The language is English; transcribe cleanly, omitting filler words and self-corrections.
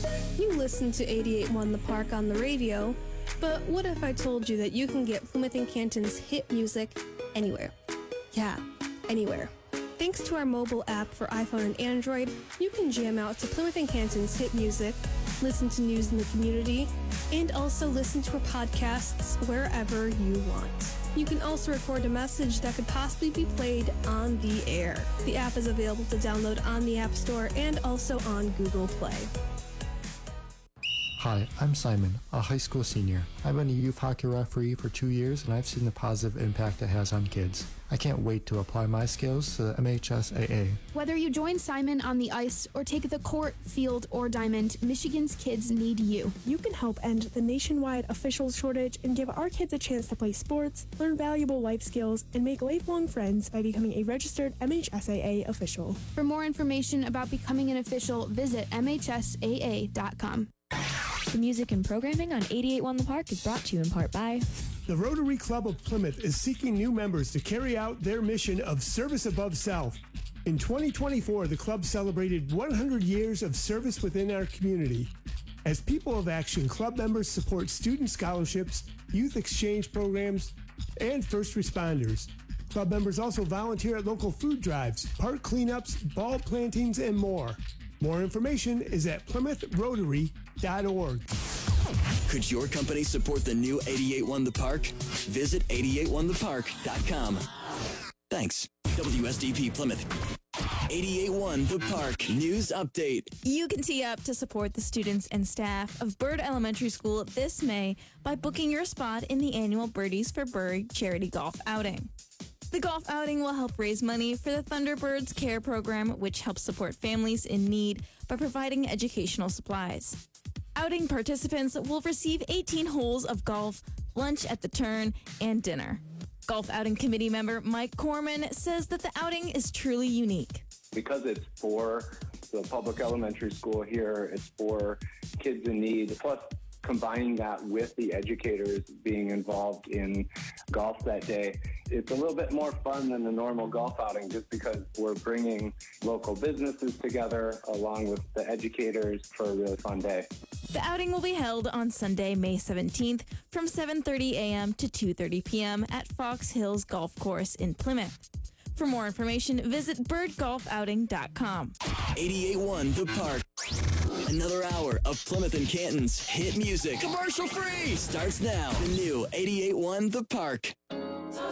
You listen to 88.1 The Park on the radio, but what if I told you that you can get Plymouth and Canton's hit music anywhere? Yeah, anywhere. Thanks to our mobile app for iPhone and Android, you can jam out to Plymouth and Canton's hit music, listen to news in the community, and also listen to our podcasts wherever you want. You can also record a message that could possibly be played on the air. The app is available to download on the App Store and also on Google Play. Hi, I'm Simon, a high school senior. I've been a youth hockey referee for 2 years, and I've seen the positive impact it has on kids. I can't wait to apply my skills to the MHSAA. Whether you join Simon on the ice or take the court, field, or diamond, Michigan's kids need you. You can help end the nationwide official shortage and give our kids a chance to play sports, learn valuable life skills, and make lifelong friends by becoming a registered MHSAA official. For more information about becoming an official, visit MHSAA.com. The music and programming on 88.1 The Park is brought to you in part by the Rotary Club of Plymouth is seeking new members to carry out their mission of service above self. In 2024, the club celebrated 100 years of service within our community. As People of Action, club members support student scholarships, youth exchange programs, and first responders. Club members also volunteer at local food drives, park cleanups, ball plantings, and more. More information is at PlymouthRotary.org. Could your company support the new 88.1 The Park? Visit 881thepark.com. Thanks. WSDP Plymouth. 88.1 The Park News Update. You can tee up to support the students and staff of Byrd Elementary School this May by booking your spot in the annual Birdies for Byrd charity golf outing. The golf outing will help raise money for the Thunderbirds Care Program, which helps support families in need by providing educational supplies. Outing participants will receive 18 holes of golf, lunch at the turn, and dinner. Golf outing committee member Mike Corman says that the outing is truly unique. Because it's for the public elementary school here, it's for kids in need, plus combining that with the educators being involved in golf that day, it's a little bit more fun than the normal golf outing just because we're bringing local businesses together along with the educators for a really fun day. The outing will be held on Sunday, May 17th from 7:30 a.m. to 2:30 p.m. at Fox Hills Golf Course in Plymouth. For more information, visit birdgolfouting.com. 88.1 The Park. Another hour of Plymouth and Canton's hit music. Commercial free. Starts now. The new 88.1 The Park.